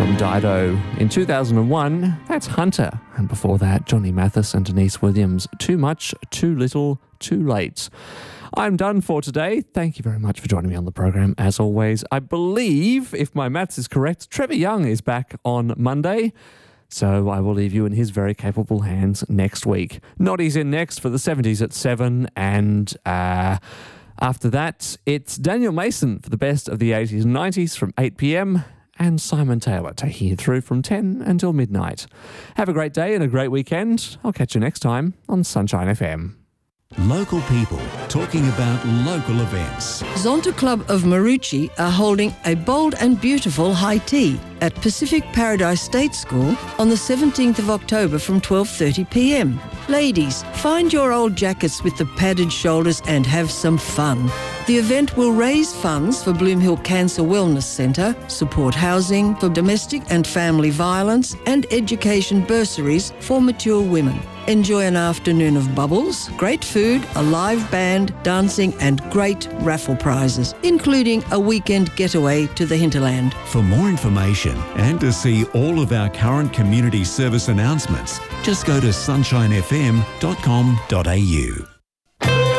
from Dido. In 2001, that's Hunter. And before that, Johnny Mathis and Denise Williams. Too much, too little, too late. I'm done for today. Thank you very much for joining me on the program. As always, I believe, if my maths is correct, Trevor Young is back on Monday. So I will leave you in his very capable hands next week. Noddy's in next for the 70s at 7. And after that, it's Daniel Mason for the best of the 80s and 90s from 8 p.m. and Simon Taylor taking you through from 10 until midnight. Have a great day and a great weekend. I'll catch you next time on Sunshine FM. Local people talking about local events. Zonta Club of Maroochy are holding a bold and beautiful high tea at Pacific Paradise State School on the 17th of October from 12:30 p.m. Ladies, find your old jackets with the padded shoulders and have some fun. The event will raise funds for Bloomhill Cancer Wellness Centre, support housing for domestic and family violence, and education bursaries for mature women. Enjoy an afternoon of bubbles, great food, a live band, dancing and great raffle prizes, including a weekend getaway to the hinterland. For more information and to see all of our current community service announcements, just go to sunshinefm.com.au.